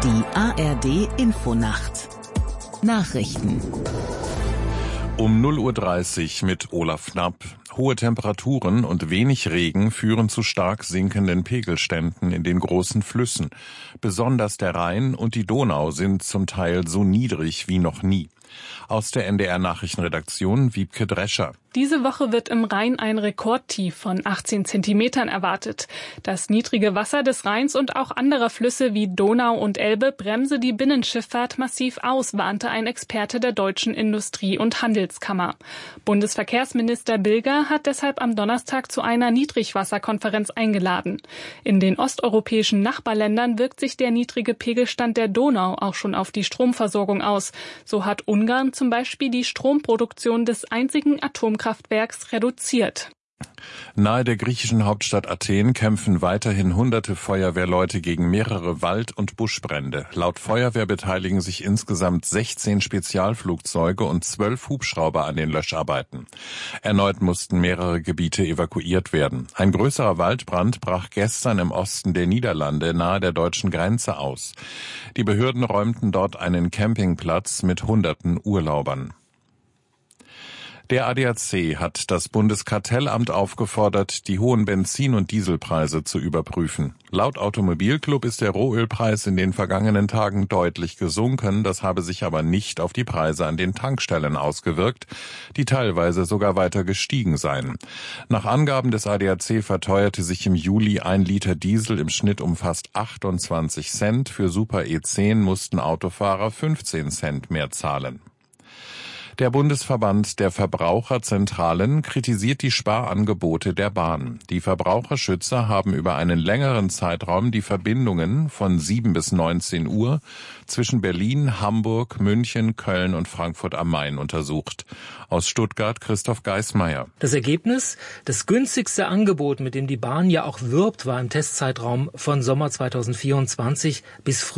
Die ARD Infonacht Nachrichten Um 0:30 Uhr mit Olaf Knapp. Hohe Temperaturen und wenig Regen führen zu stark sinkenden Pegelständen in den großen Flüssen. Besonders der Rhein und die Donau sind zum Teil so niedrig wie noch nie. Aus der NDR-Nachrichtenredaktion Wiebke Drescher. Diese Woche wird im Rhein ein Rekordtief von 18 Zentimetern erwartet. Das niedrige Wasser des Rheins und auch anderer Flüsse wie Donau und Elbe bremse die Binnenschifffahrt massiv aus, warnte ein Experte der Deutschen Industrie- und Handelskammer. Bundesverkehrsminister Bilger hat deshalb am Donnerstag zu einer Niedrigwasserkonferenz eingeladen. In den osteuropäischen Nachbarländern wirkt sich der niedrige Pegelstand der Donau auch schon auf die Stromversorgung aus. So hat Ungarn zum Beispiel die Stromproduktion des einzigen Atomkraftwerks reduziert. Nahe der griechischen Hauptstadt Athen kämpfen weiterhin hunderte Feuerwehrleute gegen mehrere Wald- und Buschbrände. Laut Feuerwehr beteiligen sich insgesamt 16 Spezialflugzeuge und 12 Hubschrauber an den Löscharbeiten. Erneut mussten mehrere Gebiete evakuiert werden. Ein größerer Waldbrand brach gestern im Osten der Niederlande nahe der deutschen Grenze aus. Die Behörden räumten dort einen Campingplatz mit hunderten Urlaubern. Der ADAC hat das Bundeskartellamt aufgefordert, die hohen Benzin- und Dieselpreise zu überprüfen. Laut Automobilclub ist der Rohölpreis in den vergangenen Tagen deutlich gesunken. Das habe sich aber nicht auf die Preise an den Tankstellen ausgewirkt, die teilweise sogar weiter gestiegen seien. Nach Angaben des ADAC verteuerte sich im Juli 1 Liter Diesel im Schnitt um fast 28 Cent. Für Super E10 mussten Autofahrer 15 Cent mehr zahlen. Der Bundesverband der Verbraucherzentralen kritisiert die Sparangebote der Bahn. Die Verbraucherschützer haben über einen längeren Zeitraum die Verbindungen von 7 bis 19 Uhr zwischen Berlin, Hamburg, München, Köln und Frankfurt am Main untersucht. Aus Stuttgart Christoph Geismeier. Das Ergebnis? Das günstigste Angebot, mit dem die Bahn ja auch wirbt, war im Testzeitraum von Sommer 2024 bis